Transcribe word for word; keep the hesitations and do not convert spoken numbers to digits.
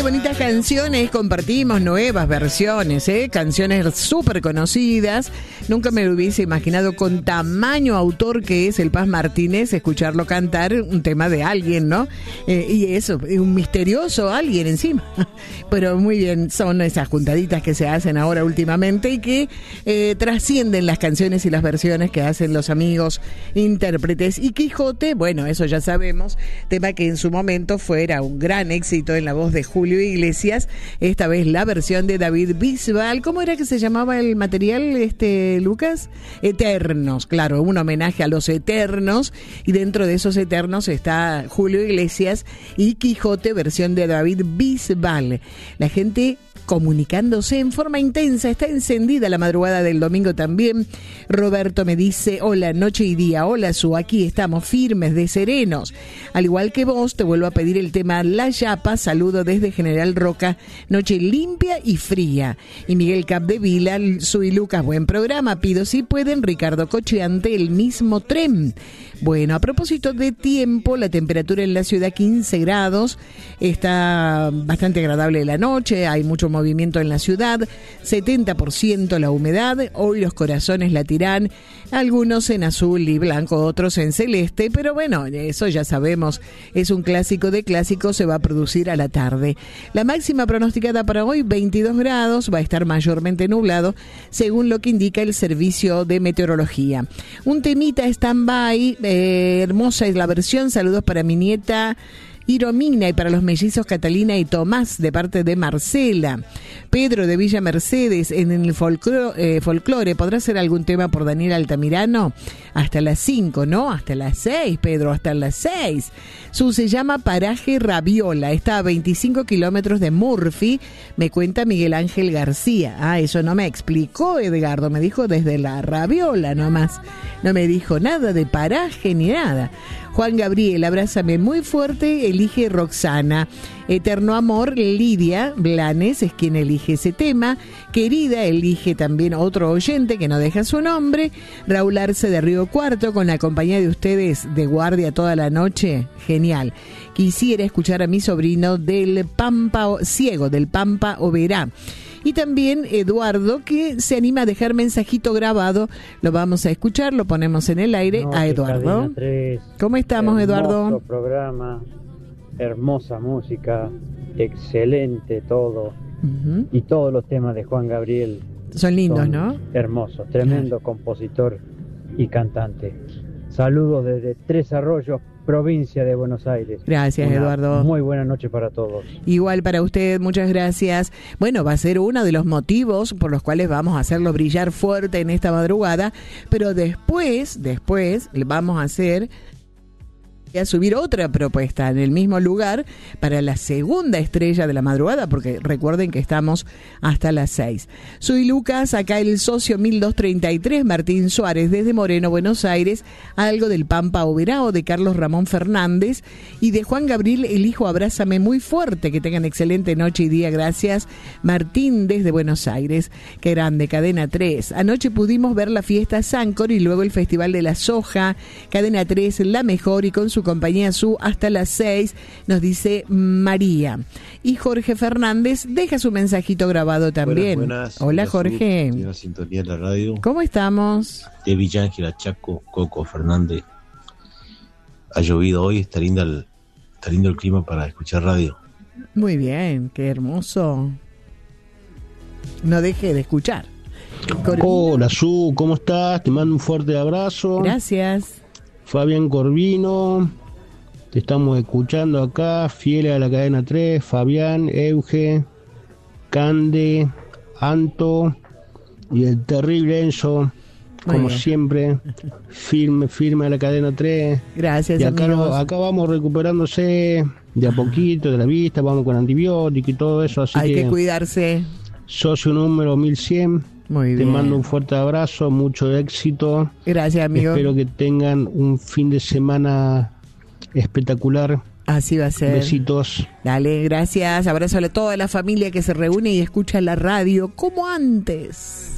bonitas canciones, compartimos nuevas versiones, ¿eh? Canciones súper conocidas. Nunca me lo hubiese imaginado con tamaño autor que es el Paz Martínez, escucharlo cantar un tema de alguien, ¿no? Eh, y eso, un misterioso alguien encima. Pero muy bien, son esas juntaditas que se hacen ahora últimamente y que eh, trascienden las canciones y las versiones que hacen los amigos intérpretes. Y Quijote, bueno, eso ya sabemos, tema que en su momento fuera un gran éxito en la voz de Julio Iglesias, esta vez la versión de David Bisbal. ¿Cómo era que se llamaba el material, este Lucas? Eternos, claro, un homenaje a los Eternos, y dentro de esos Eternos está Julio Iglesias y Quijote, versión de David Bisbal. La gente comunicándose en forma intensa, está encendida la madrugada del domingo también. Roberto me dice, hola, noche y día, hola Su, aquí estamos firmes de serenos. Al igual que vos, te vuelvo a pedir el tema La Yapa, saludo desde General Roca, noche limpia y fría. Y Miguel Capdevila, Su y Lucas, buen programa, pido si pueden, Ricardo Cocheante, el mismo tren. Bueno, a propósito de tiempo, la temperatura en la ciudad quince grados, está bastante agradable la noche, hay mucho movimiento en la ciudad, setenta por ciento la humedad, hoy los corazones latirán, algunos en azul y blanco, otros en celeste, pero bueno, eso ya sabemos, es un clásico de clásicos, se va a producir a la tarde. La máxima pronosticada para hoy, veintidós grados, va a estar mayormente nublado, según lo que indica el servicio de meteorología. Un temita stand-by, eh, hermosa es la versión, saludos para mi nieta Iromina y para los mellizos Catalina y Tomás de parte de Marcela. Pedro de Villa Mercedes, en el folclore, eh, folclore, ¿podrá ser algún tema por Daniel Altamirano? Hasta las cinco, ¿no? Hasta las seis, Pedro, hasta las seis. Su se llama Paraje Rabiola, está a veinticinco kilómetros de Murphy, me cuenta Miguel Ángel García. Ah, eso no me explicó Edgardo, me dijo desde la Rabiola nomás. No me dijo nada de paraje ni nada. Juan Gabriel, abrázame muy fuerte, elige Roxana. Eterno Amor, Lidia Blanes es quien elige ese tema. Querida, elige también otro oyente que no deja su nombre. Raúl Arce de Río Cuarto, con la compañía de ustedes de guardia toda la noche. Genial. Quisiera escuchar a mi sobrino del Pampa, ciego del Pampa Oberá. Y también Eduardo, que se anima a dejar mensajito grabado. Lo vamos a escuchar, lo ponemos en el aire. No, a Eduardo. ¿Cómo estamos, hermoso Eduardo? Hermoso programa, hermosa música, excelente todo. Uh-huh. Y todos los temas de Juan Gabriel son lindos, son ¿no? Hermosos, tremendo claro. Compositor y cantante. Saludos desde Tres Arroyos, provincia de Buenos Aires. Gracias, Una Eduardo. Muy buena noche para todos. Igual para usted, muchas gracias. Bueno, va a ser uno de los motivos por los cuales vamos a hacerlo brillar fuerte en esta madrugada, pero después, después vamos a hacer... a subir otra propuesta en el mismo lugar para la segunda estrella de la madrugada, porque recuerden que estamos hasta las seis. Soy Lucas, acá el socio mil doscientos treinta y tres, Martín Suárez, desde Moreno, Buenos Aires, algo del Pampa Oberá, de Carlos Ramón Fernández, y de Juan Gabriel, el hijo Abrázame muy fuerte. Que tengan excelente noche y día, gracias. Martín, desde Buenos Aires, qué grande, Cadena tres. Anoche pudimos ver la fiesta Sancor y luego el Festival de la Soja. Cadena tres, la mejor, y con su compañía Su hasta las seis, nos dice María. Y Jorge Fernández deja su mensajito grabado también. Buenas, buenas. Hola, Jorge. Su, la sintonía de la radio. ¿Cómo estamos? De Villángela, Chaco, Coco Fernández. Ha llovido hoy, está lindo el, está lindo el clima para escuchar radio. Muy bien, qué hermoso. No deje de escuchar. Corvina. Hola, Su, ¿cómo estás? Te mando un fuerte abrazo. Gracias. Fabián Corvino, te estamos escuchando acá, fieles a la cadena tres, Fabián, Euge, Cande, Anto y el terrible Enzo, como siempre, firme, firme a la cadena tres. Gracias, y acá, amigos. acá vamos recuperándose de a poquito de la vista, vamos con antibiótico y todo eso, así Hay que, que cuidarse. Socio número mil cien. Muy Te bien. mando un fuerte abrazo, mucho éxito. Gracias, amigo. Espero que tengan un fin de semana espectacular. Así va a ser. Besitos. Dale, gracias. Abrazo a toda la familia que se reúne y escucha la radio como antes.